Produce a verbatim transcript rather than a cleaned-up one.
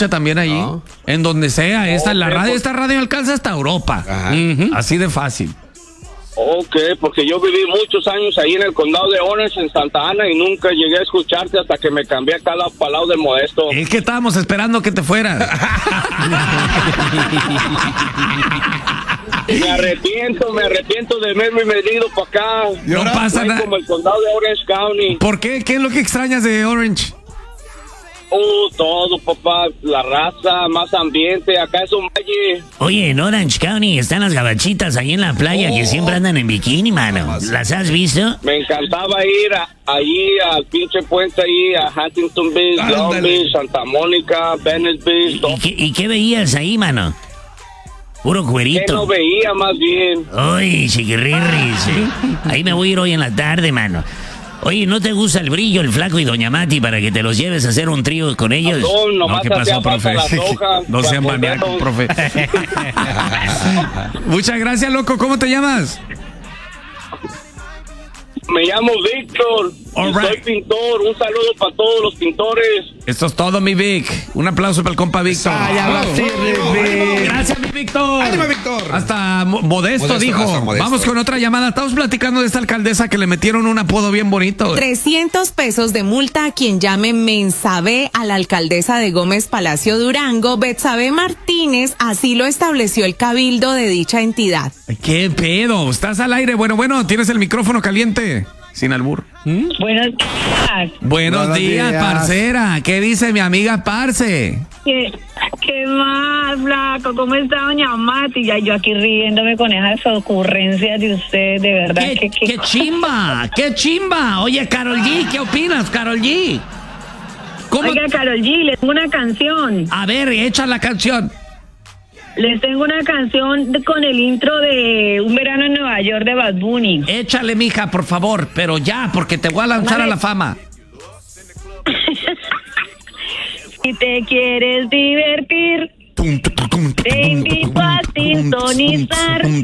escucha también ahí. No. En donde sea. Esta, la radio, esta radio alcanza hasta Europa. Uh-huh. Así de fácil. Ok, porque yo viví muchos años ahí en el condado de Orange, en Santa Ana, y nunca llegué a escucharte hasta que me cambié acá al lado de Modesto. Es que estábamos esperando que te fueras. Me arrepiento, me arrepiento de haberme venido para acá. No pasa nada. Como el condado de Orange County. ¿Por qué? ¿Qué es lo que extrañas de Orange? Uh, todo, papá, la raza, más ambiente, acá es un valle. Oye, en Orange County están las gabachitas ahí en la playa oh. que siempre andan en bikini, mano. ¿Las has visto? Me encantaba ir a, allí al pinche puente ahí, a Huntington Beach, Long Beach, Santa Mónica, Venice Beach. ¿Y, y, qué, ¿Y qué veías ahí, mano? Puro cuerito. Que no veía, más bien. Uy, chiquirrirris. Ahí me voy a ir hoy en la tarde, mano. Oye, ¿no te gusta el Brillo, el Flaco y Doña Mati para que te los lleves a hacer un trío con ellos? No, no, ¿qué pasó, profe? No sean maníacos, profe. Muchas gracias, loco. ¿Cómo te llamas? Me llamo Víctor. Right. Soy pintor. Un saludo para todos los pintores. Esto es todo, mi Vic. Un aplauso para el compa Víctor. Ay, oh, sí, oh, Vic. Gracias, mi Víctor. Ánimo, Víctor. Hasta Modesto, Modesto dijo. Hasta Modesto. Vamos con otra llamada. Estamos platicando de esta alcaldesa que le metieron un apodo bien bonito. trescientos pesos de multa a quien llame Mensabe a la alcaldesa de Gómez Palacio Durango, Betsabe Martínez. Así lo estableció el cabildo de dicha entidad. ¿Qué pedo? Estás al aire. Bueno, bueno, tienes el micrófono caliente. Sin albur. ¿Mm? Buenos días. Buenos, Buenos días, días, parcera. ¿Qué dice mi amiga Parce? ¿Qué, qué más, Flaco? ¿Cómo está doña Mati? Ya yo aquí riéndome con esas ocurrencias de usted, de verdad. ¿Qué, que, que... qué chimba? ¿Qué chimba? Oye, Karol G, ¿qué opinas, Karol G? ¿Cómo? Oiga, Karol G, les tengo una canción. A ver, echa la canción. Les tengo una canción con el intro de Un verano en Nueva York de Bad Bunny. Échale, mija, por favor, pero ya, porque te voy a lanzar vale. a la fama. Si te quieres divertir, te invito a sintonizar